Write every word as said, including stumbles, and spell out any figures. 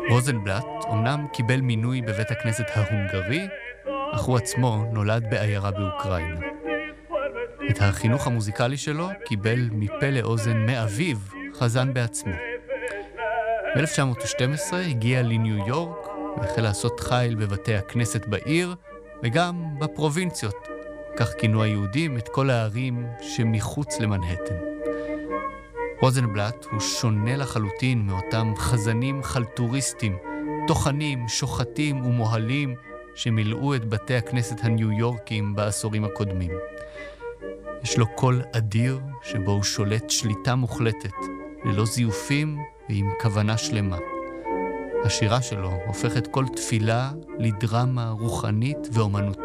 רוזנבלט אמנם קיבל מינוי בבית הכנסת ההונגרי, אך הוא עצמו נולד בעיירה באוקראינה. את החינוך המוזיקלי שלו קיבל מפה לאוזן מאביו, חזן בעצמו. ב-אלף תשע מאות ושתים עשרה הגיע לניו יורק והחל לעשות חיל בבתי הכנסת בעיר וגם בפרובינציות. כך כינו היהודים את כל הערים שמחוץ למנהטן. רוזנבלט הוא שונה לחלוטין מאותם חזנים חלטוריסטים, תוכנים, שוחטים ומוהלים שמילאו את בתי הכנסת הניו יורקים בעשורים הקודמים. יש לו קול אדיר שבו הוא שולט שליטה מוחלטת, ללא זיופים ועם כוונה שלמה. השירה שלו הופכת כל תפילה לדרמה רוחנית ואומנותית.